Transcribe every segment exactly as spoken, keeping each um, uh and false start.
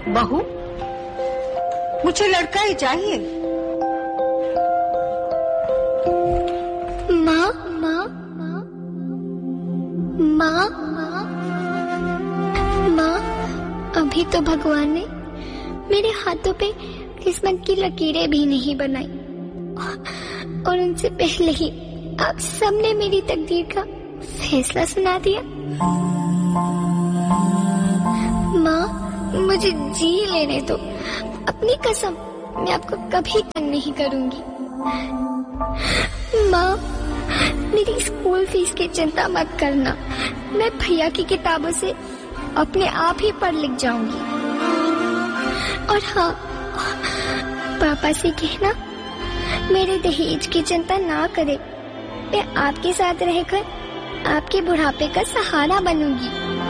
बहू, मुझे लड़का ही चाहिए। माँ माँ माँ माँ माँ, अभी तो भगवान ने मेरे हाथों पे किस्मत की लकीरें भी नहीं बनाई, और उनसे पहले ही आप सबने मेरी तकदीर का फैसला सुना दिया। माँ, मुझे जी लेने दो, अपनी कसम मैं आपको कभी तंग नहीं करूंगी। माँ, मेरी स्कूल फीस की चिंता मत करना, मैं भैया की किताबों से अपने आप ही पढ़ लिख जाऊंगी। और हाँ, पापा से कहना मेरे दहेज की चिंता ना करे, मैं आपके साथ रहकर आपके बुढ़ापे का सहारा बनूंगी।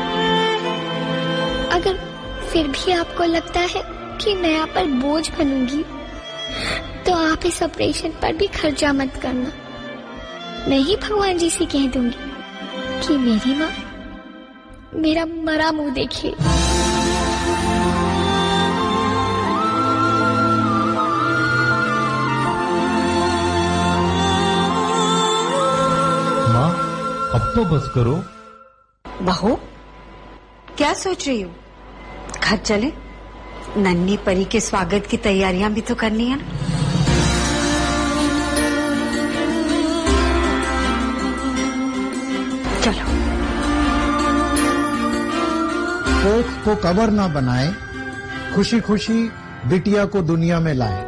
अगर फिर भी आपको लगता है कि मैं आप पर बोझ बनूंगी, तो आप इस ऑपरेशन पर भी खर्चा मत करना। मैं ही भगवान जी से कह दूंगी कि मेरी माँ मेरा मरा मुंह देखे। माँ, अब तो बस करो। बहू, क्या सोच रही हो? घर चले, नन्ही परी के स्वागत की तैयारियां भी तो करनी है ना। चलो। कोख को कबर ना बनाए, खुशी खुशी बिटिया को दुनिया में लाए।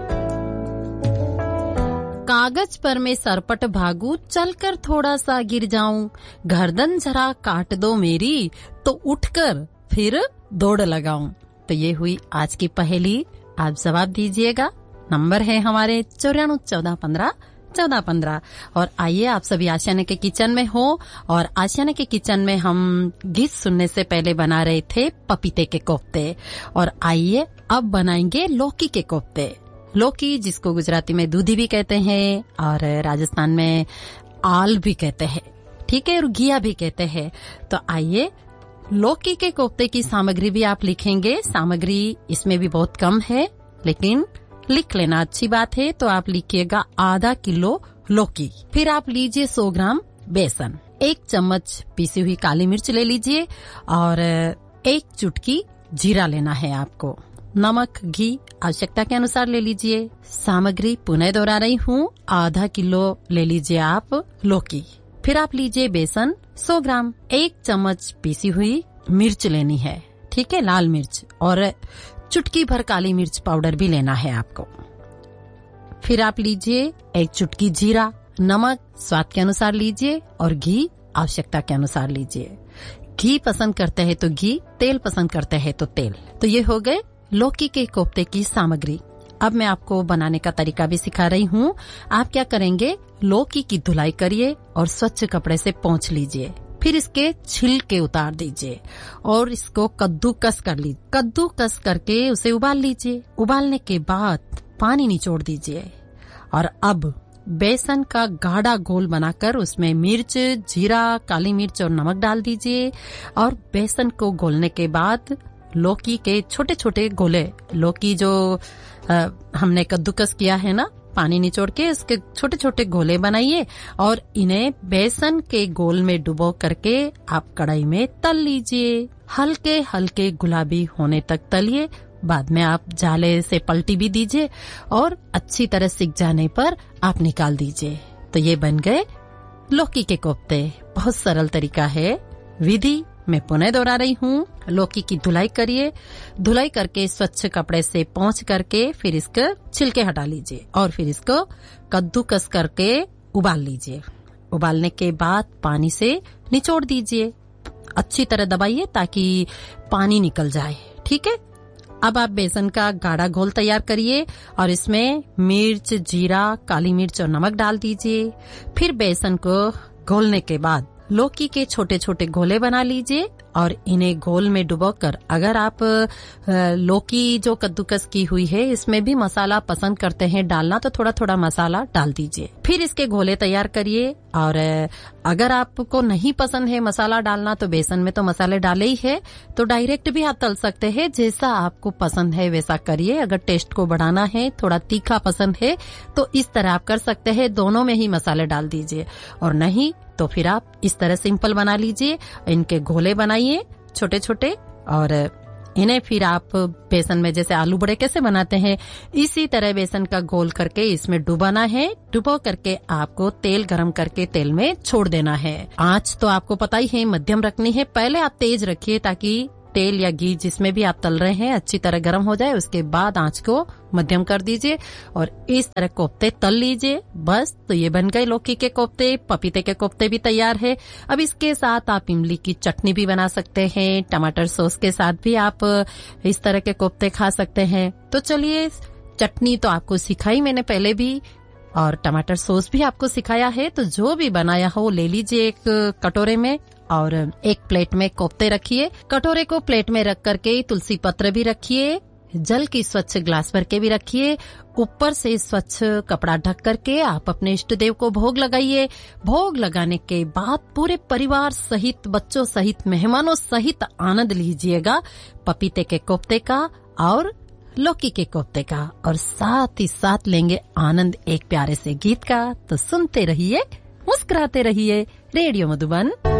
कागज पर मैं सरपट भागू, चलकर थोड़ा सा गिर जाऊं, गर्दन जरा काट दो मेरी, तो उठकर फिर दौड़ लगाऊं। तो ये हुई आज की पहेली। आप जवाब दीजिएगा। नंबर है हमारे चौरानवे चौदह पंद्रह चौदह पंद्रह। और आइए, आप सभी आशियाने के किचन में हो, और आशियाने के किचन में हम गीत सुनने से पहले बना रहे थे पपीते के कोफ्ते, और आइए अब बनाएंगे लौकी के कोफ्ते। लौकी, जिसको गुजराती में दूधी भी कहते हैं और राजस्थान में आल भी कहते हैं, ठीक है, और घिया भी कहते हैं। तो आइए, लौकी के कोफ्ते की सामग्री भी आप लिखेंगे। सामग्री इसमें भी बहुत कम है, लेकिन लिख लेना अच्छी बात है। तो आप लिखिएगा आधा किलो लौकी, फिर आप लीजिए सौ ग्राम बेसन, एक चम्मच पीसी हुई काली मिर्च ले लीजिए, और एक चुटकी जीरा लेना है आपको। नमक, घी आवश्यकता के अनुसार ले लीजिए। सामग्री पुनः दोहरा रही हूँ, आधा किलो ले लीजिए आप लौकी, फिर आप लीजिए बेसन सौ ग्राम, एक चम्मच पीसी हुई मिर्च लेनी है, ठीक है, लाल मिर्च, और चुटकी भर काली मिर्च पाउडर भी लेना है आपको। फिर आप लीजिए एक चुटकी जीरा, नमक स्वाद के अनुसार लीजिए, और घी आवश्यकता के अनुसार लीजिए। घी पसंद करते हैं तो घी, तेल पसंद करते हैं तो तेल। तो ये हो गए लौकी के कोफ्ते की सामग्री। अब मैं आपको बनाने का तरीका भी सिखा रही हूँ। आप क्या करेंगे, लौकी की धुलाई करिए और स्वच्छ कपड़े से पोंछ लीजिए, फिर इसके छिलके उतार दीजिए और इसको कद्दूकस कर लीजिए। कद्दूकस करके उसे उबाल लीजिए। उबालने के बाद पानी निचोड़ दीजिए, और अब बेसन का गाढ़ा घोल बनाकर उसमें मिर्च, जीरा, काली मिर्च और नमक डाल दीजिए, और बेसन को घोलने के बाद लौकी के छोटे छोटे गोले, लौकी जो आ, हमने कद्दूकस किया है ना पानी निचोड़ के, इसके छोटे छोटे गोले बनाइए और इन्हें बेसन के गोल में डुबो करके आप कढ़ाई में तल लीजिए। हल्के हल्के गुलाबी होने तक तलिए। बाद में आप जाले से पलटी भी दीजिए और अच्छी तरह सिक जाने पर आप निकाल दीजिए। तो ये बन गए लौकी के कोफ्ते। बहुत सरल तरीका है। विधि मैं पुनः दोहरा रही हूँ। लौकी की धुलाई करिए। धुलाई करके स्वच्छ कपड़े से पोंछ करके फिर इसके छिलके हटा लीजिए और फिर इसको कद्दूकस करके उबाल लीजिए। उबालने के बाद पानी से निचोड़ दीजिए। अच्छी तरह दबाइए ताकि पानी निकल जाए। ठीक है। अब आप बेसन का गाढ़ा घोल तैयार करिए और इसमें मिर्च, जीरा, काली मिर्च और नमक डाल दीजिए। फिर बेसन को घोलने के बाद लौकी के छोटे छोटे गोले बना लीजिए और इन्हें घोल में डुबोकर, अगर आप लौकी जो कद्दूकस की हुई है इसमें भी मसाला पसंद करते हैं डालना तो थोड़ा थोड़ा मसाला डाल दीजिए। फिर इसके घोले तैयार करिए। और अगर आपको नहीं पसंद है मसाला डालना तो बेसन में तो मसाले डाले ही है, तो डायरेक्ट भी आप तल सकते हैं, जैसा आपको पसंद है वैसा करिए। अगर टेस्ट को बढ़ाना है, थोड़ा तीखा पसंद है तो इस तरह आप कर सकते हैं, दोनों में ही मसाले डाल दीजिए। और नहीं तो फिर आप इस तरह सिंपल बना लीजिए, इनके घोले बनाइए छोटे छोटे और इन्हें फिर आप बेसन में, जैसे आलू बड़े कैसे बनाते हैं इसी तरह बेसन का घोल करके इसमें डुबाना है। डुबो करके आपको तेल गरम करके तेल में छोड़ देना है। आंच तो आपको पता ही है मध्यम रखनी है, पहले आप तेज रखिए ताकि तेल या घी जिसमें भी आप तल रहे हैं अच्छी तरह गर्म हो जाए, उसके बाद आंच को मध्यम कर दीजिए और इस तरह कोफ्ते तल लीजिए। बस, तो ये बन गए लौकी के कोफ्ते। पपीते के कोफ्ते भी तैयार है। अब इसके साथ आप इमली की चटनी भी बना सकते हैं, टमाटर सॉस के साथ भी आप इस तरह के कोफ्ते खा सकते हैं। तो चलिए, चटनी तो आपको सिखाई मैंने पहले भी और टमाटर सॉस भी आपको सिखाया है, तो जो भी बनाया हो ले लीजिए एक कटोरे में और एक प्लेट में कोफ्ते रखिए। कटोरे को प्लेट में रख करके तुलसी पत्र भी रखिए, जल की स्वच्छ ग्लास भर के भी रखिए, ऊपर से स्वच्छ कपड़ा ढक करके आप अपने इष्ट देव को भोग लगाइए। भोग लगाने के बाद पूरे परिवार सहित, बच्चों सहित, मेहमानों सहित आनंद लीजिएगा पपीते के कोफ्ते का और लौकी के कोफ्ते का, और साथ ही साथ लेंगे आनंद एक प्यारे से गीत का। तो सुनते रहिए, मुस्कुराते रहिए। रेडियो मधुबन।